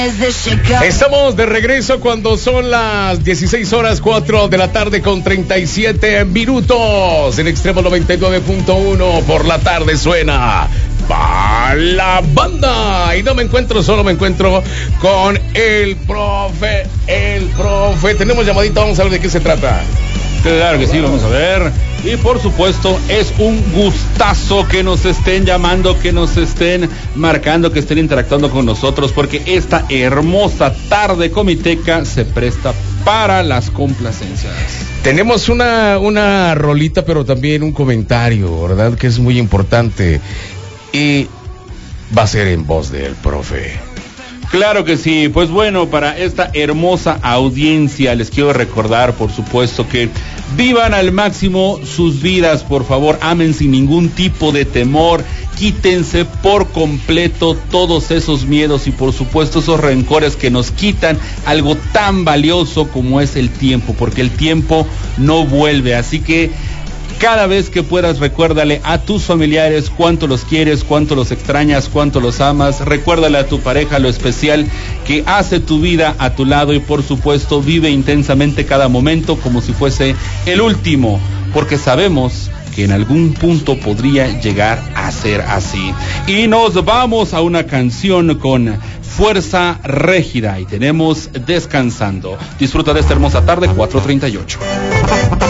Estamos de regreso cuando son las 16:04 de la tarde con 37 minutos. En Extremo 99.1 por la tarde suena pa' la banda. Y no me encuentro solo, me encuentro con el profe. Tenemos llamadita, vamos a ver de qué se trata. Claro que sí, vamos a ver. Y por supuesto es un gustazo que nos estén llamando, que nos estén marcando, que estén interactuando con nosotros, porque esta hermosa tarde comiteca se presta para las complacencias. Tenemos una rolita, pero también un comentario, ¿verdad? Que es muy importante. Y va a ser en voz del profe. Claro que sí, pues bueno, para esta hermosa audiencia les quiero recordar, por supuesto, que vivan al máximo sus vidas, por favor, amen sin ningún tipo de temor, quítense por completo todos esos miedos y por supuesto esos rencores que nos quitan algo tan valioso como es el tiempo, porque el tiempo no vuelve, así que cada vez que puedas, recuérdale a tus familiares cuánto los quieres, cuánto los extrañas, cuánto los amas. Recuérdale a tu pareja lo especial que hace tu vida a tu lado y por supuesto vive intensamente cada momento como si fuese el último, porque sabemos que en algún punto podría llegar a ser así. Y nos vamos a una canción con Fuerza Régida y tenemos Descansando. Disfruta de esta hermosa tarde, 4:38.